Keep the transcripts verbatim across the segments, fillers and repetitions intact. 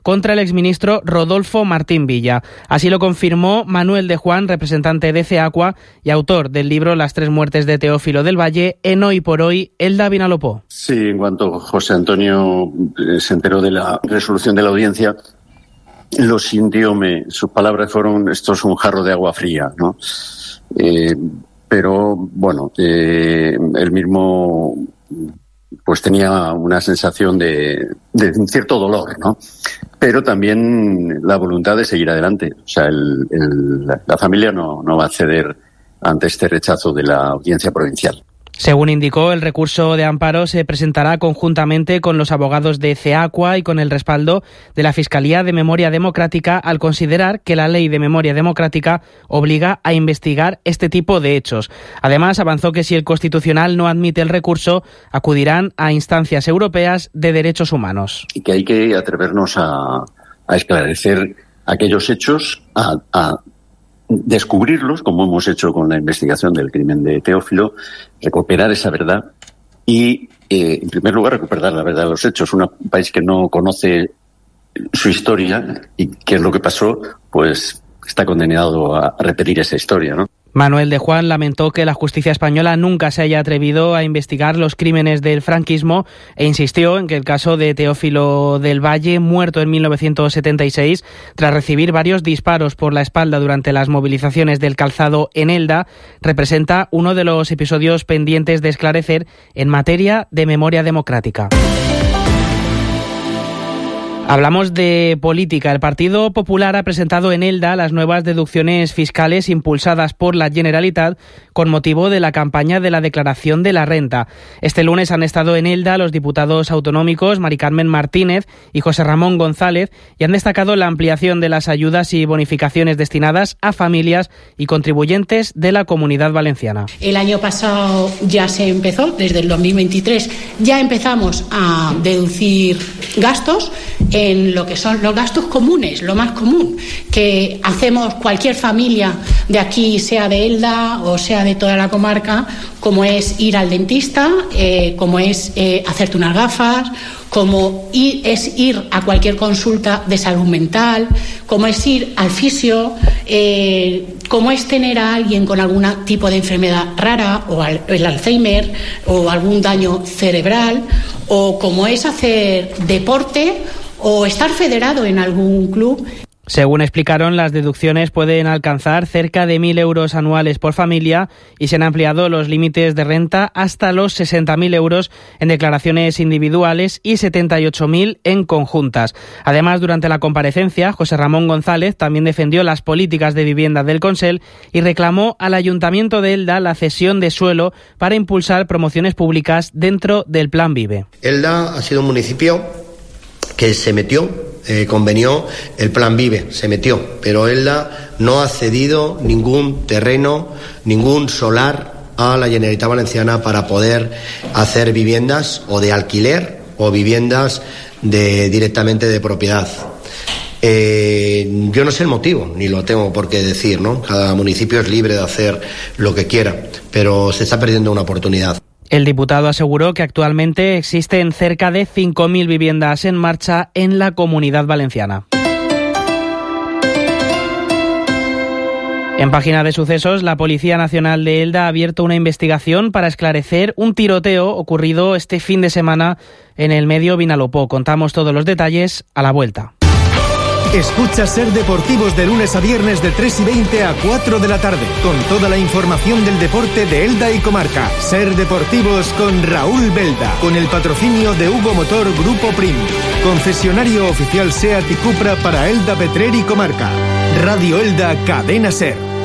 contra el exministro Rodolfo Martín Villa. Así lo confirmó Manuel de Juan, representante de CEACUA y autor del libro Las tres muertes de Teófilo del Valle, en Hoy por Hoy, Elda Vinalopó. Sí, en cuanto José Antonio se enteró de la resolución de la audiencia, lo sintió, me, sus palabras fueron: esto es un jarro de agua fría, ¿no? Eh, pero, bueno, eh, él mismo pues tenía una sensación de, de un cierto dolor, ¿no? Pero también la voluntad de seguir adelante. O sea, el, el, la familia no, no va a ceder ante este rechazo de la audiencia provincial. Según indicó, el recurso de amparo se presentará conjuntamente con los abogados de CEACUA y con el respaldo de la Fiscalía de Memoria Democrática, al considerar que la Ley de Memoria Democrática obliga a investigar este tipo de hechos. Además, avanzó que si el Constitucional no admite el recurso, acudirán a instancias europeas de derechos humanos. Y que hay que atrevernos a, a esclarecer aquellos hechos, a, a descubrirlos, como hemos hecho con la investigación del crimen de Teófilo, recuperar esa verdad y, eh, en primer lugar, recuperar la verdad de los hechos. Un país que no conoce su historia y qué es lo que pasó, pues está condenado a repetir esa historia, ¿no? Manuel de Juan lamentó que la justicia española nunca se haya atrevido a investigar los crímenes del franquismo e insistió en que el caso de Teófilo del Valle, muerto en mil novecientos setenta y seis tras recibir varios disparos por la espalda durante las movilizaciones del Calzado en Elda, representa uno de los episodios pendientes de esclarecer en materia de memoria democrática. Hablamos de política. El Partido Popular ha presentado en Elda las nuevas deducciones fiscales impulsadas por la Generalitat con motivo de la campaña de la declaración de la renta. Este lunes han estado en Elda los diputados autonómicos Mari Carmen Martínez y José Ramón González y han destacado la ampliación de las ayudas y bonificaciones destinadas a familias y contribuyentes de la Comunidad Valenciana. El año pasado ya se empezó, desde el dos mil veintitrés ya empezamos a deducir gastos en lo que son los gastos comunes, lo más común que hacemos cualquier familia de aquí, sea de Elda o sea de toda la comarca, como es ir al dentista, eh, como es eh, hacerte unas gafas, como ir, es ir a cualquier consulta de salud mental, como es ir al fisio, eh, como es tener a alguien con algún tipo de enfermedad rara, o al, el Alzheimer, o algún daño cerebral, o como es hacer deporte o estar federado en algún club. Según explicaron, las deducciones pueden alcanzar cerca de mil euros anuales por familia y se han ampliado los límites de renta hasta los sesenta mil euros en declaraciones individuales y setenta y ocho mil en conjuntas. Además, durante la comparecencia, José Ramón González también defendió las políticas de vivienda del Consell y reclamó al Ayuntamiento de Elda la cesión de suelo para impulsar promociones públicas dentro del Plan Vive. Elda ha sido un municipio que se metió, eh, convenió el Plan Vive, se metió, pero Elda no ha cedido ningún terreno, ningún solar a la Generalitat Valenciana para poder hacer viviendas o de alquiler o viviendas de directamente de propiedad. Eh, yo no sé el motivo, ni lo tengo por qué decir, ¿no? Cada municipio es libre de hacer lo que quiera, pero se está perdiendo una oportunidad. El diputado aseguró que actualmente existen cerca de cinco mil viviendas en marcha en la Comunidad Valenciana. En página de sucesos, la Policía Nacional de Elda ha abierto una investigación para esclarecer un tiroteo ocurrido este fin de semana en el medio Vinalopó. Contamos todos los detalles a la vuelta. Escucha Ser Deportivos de lunes a viernes de tres y veinte a cuatro de la tarde, con toda la información del deporte de Elda y comarca. Ser Deportivos con Raúl Belda, con el patrocinio de Hugo Motor Grupo Prim, concesionario oficial SEAT y Cupra para Elda, Petrer y comarca. Radio Elda, Cadena Ser.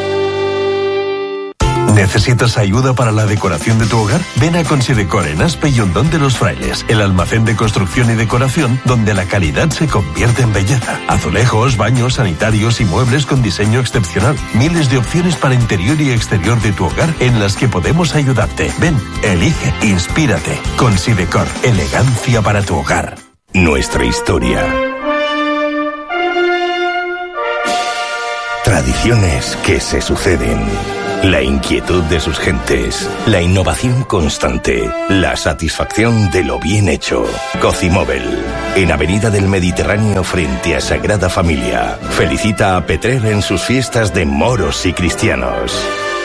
¿Necesitas ayuda para la decoración de tu hogar? Ven a Considecor en Aspe y Hondón de los Frailes, el almacén de construcción y decoración donde la calidad se convierte en belleza. Azulejos, baños, sanitarios y muebles con diseño excepcional. Miles de opciones para interior y exterior de tu hogar en las que podemos ayudarte. Ven, elige, inspírate. Considecor, elegancia para tu hogar. Nuestra historia. Tradiciones que se suceden. la inquietud de sus gentes, la innovación constante, la satisfacción de lo bien hecho. Cocimóvel, en Avenida del Mediterráneo frente a Sagrada Familia. Felicita a Petrer en sus fiestas de moros y cristianos.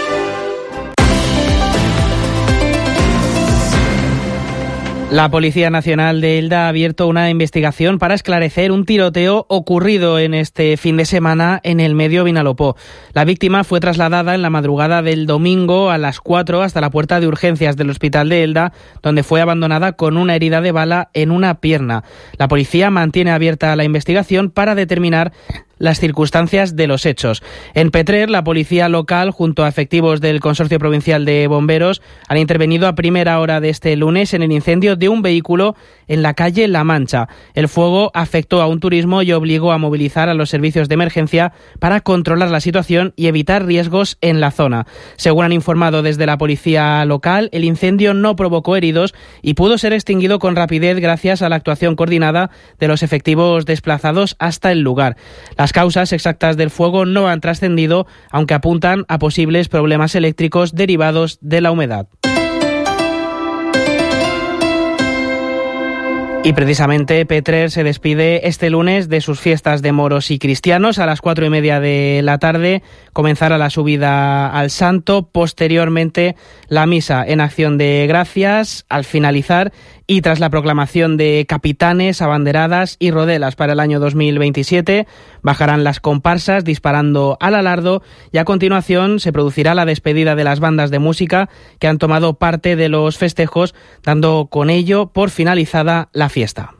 La Policía Nacional de Elda ha abierto una investigación para esclarecer un tiroteo ocurrido en este fin de semana en el Medio Vinalopó. La víctima fue trasladada en la madrugada del domingo a las cuatro hasta la puerta de urgencias del Hospital de Elda, donde fue abandonada con una herida de bala en una pierna. La policía mantiene abierta la investigación para determinar las circunstancias de los hechos. En Petrer, la policía local, junto a efectivos del Consorcio Provincial de Bomberos, han intervenido a primera hora de este lunes en el incendio de un vehículo en la calle La Mancha. El fuego afectó a un turismo y obligó a movilizar a los servicios de emergencia para controlar la situación y evitar riesgos en la zona. Según han informado desde la policía local, el incendio no provocó heridos y pudo ser extinguido con rapidez gracias a la actuación coordinada de los efectivos desplazados hasta el lugar. Las causas exactas del fuego no han trascendido, aunque apuntan a posibles problemas eléctricos derivados de la humedad. Y precisamente Petrer se despide este lunes de sus fiestas de moros y cristianos. A las cuatro y media de la tarde comenzará la subida al santo, posteriormente la misa en acción de gracias. Al finalizar y tras la proclamación de capitanes, abanderadas y rodelas para el año dos mil veintisiete, bajarán las comparsas disparando al alardo y a continuación se producirá la despedida de las bandas de música que han tomado parte de los festejos, dando con ello por finalizada la fiesta.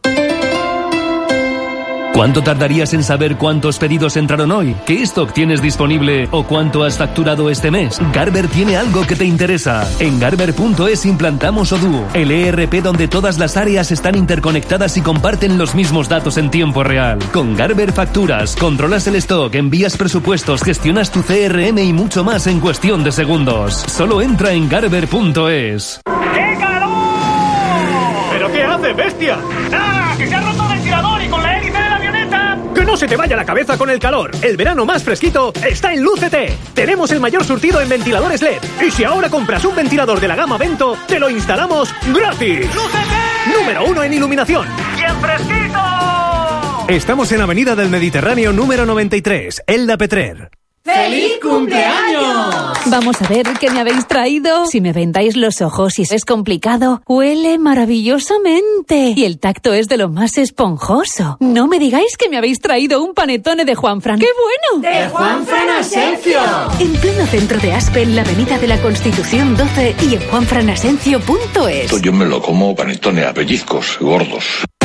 ¿Cuánto tardarías en saber cuántos pedidos entraron hoy? ¿Qué stock tienes disponible o cuánto has facturado este mes? Garber tiene algo que te interesa. En Garber punto es implantamos Odoo, el E R P donde todas las áreas están interconectadas y comparten los mismos datos en tiempo real. Con Garber facturas, controlas el stock, envías presupuestos, gestionas tu C R M y mucho más en cuestión de segundos. Solo entra en Garber punto es. ¡Qué calor! ¿Pero qué hace, bestia? ¡Nada! ¡Que se ha roto el ventilador y con la hélice de la avioneta! ¡Que no se te vaya la cabeza con el calor! El verano más fresquito está en Lúcete. Tenemos el mayor surtido en ventiladores L E D. Y si ahora compras un ventilador de la gama Vento, te lo instalamos gratis. ¡Lúcete! Número uno en iluminación. ¡Y en fresquito! Estamos en Avenida del Mediterráneo número noventa y tres, Elda Petrer. ¡Feliz cumpleaños! Vamos a ver qué me habéis traído. Si me vendáis los ojos y es complicado, huele maravillosamente. Y el tacto es de lo más esponjoso. No me digáis que me habéis traído un panetone de Juanfran. ¡Qué bueno! ¡De Juanfran Asencio! En pleno centro de Aspe, en la avenida de la Constitución doce y en juanfran asencio punto es. Yo me lo como panetone a pellizcos gordos.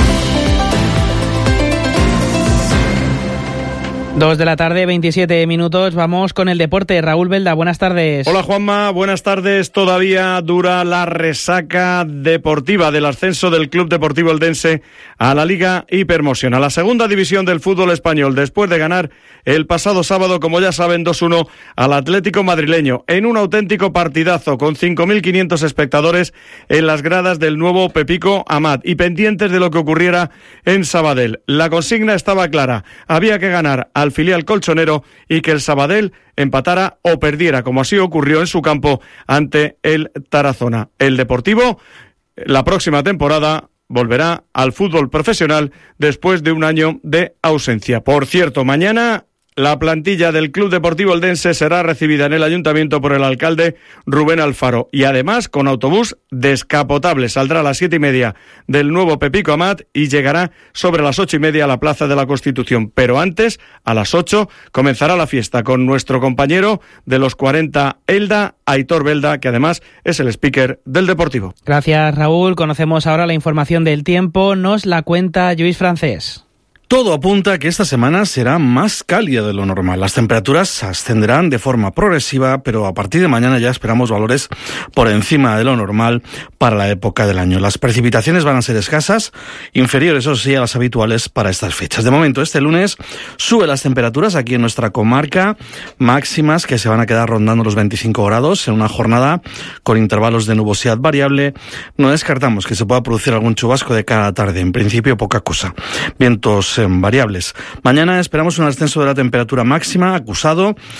Dos de la tarde, veintisiete minutos. Vamos con el deporte. Raúl Belda, buenas tardes. Hola Juanma, buenas tardes. Todavía dura la resaca deportiva del ascenso del Club Deportivo Eldense a la Liga Hipermotion, a la segunda división del fútbol español, después de ganar el pasado sábado, como ya saben, dos uno al Atlético madrileño, en un auténtico partidazo, con cinco mil quinientos espectadores en las gradas del nuevo Pepico Amat y pendientes de lo que ocurriera en Sabadell. La consigna estaba clara, había que ganar al filial colchonero y que el Sabadell empatara o perdiera, como así ocurrió en su campo ante el Tarazona. El Deportivo, la próxima temporada, volverá al fútbol profesional después de un año de ausencia. Por cierto, mañana la plantilla del Club Deportivo Eldense será recibida en el Ayuntamiento por el alcalde Rubén Alfaro y además con autobús descapotable. Saldrá a las siete y media del nuevo Pepico Amat y llegará sobre las ocho y media a la Plaza de la Constitución. Pero antes, a las ocho, comenzará la fiesta con nuestro compañero de los cuarenta Elda, Aitor Belda, que además es el speaker del Deportivo. Gracias, Raúl. Conocemos ahora la información del tiempo. Nos la cuenta Lluís Francés. Todo apunta a que esta semana será más cálida de lo normal. Las temperaturas ascenderán de forma progresiva, pero a partir de mañana ya esperamos valores por encima de lo normal para la época del año. Las precipitaciones van a ser escasas, inferiores, eso sí, a las habituales para estas fechas. De momento, este lunes sube las temperaturas aquí en nuestra comarca, máximas que se van a quedar rondando los veinticinco grados en una jornada con intervalos de nubosidad variable. No descartamos que se pueda producir algún chubasco de cada tarde. En principio, poca cosa. Vientos variables. Mañana esperamos un ascenso de la temperatura máxima acusado.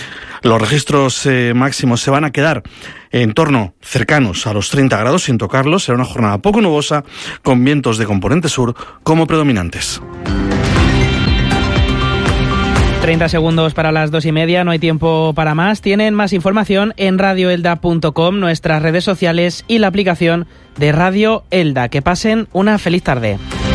Los registros eh, máximos se van a quedar en torno cercanos a los treinta grados sin tocarlos. Será una jornada poco nubosa con vientos de componente sur como predominantes. treinta segundos para las dos y media, no hay tiempo para más. Tienen más información en radio elda punto com, nuestras redes sociales y la aplicación de Radio Elda. Que pasen una feliz tarde.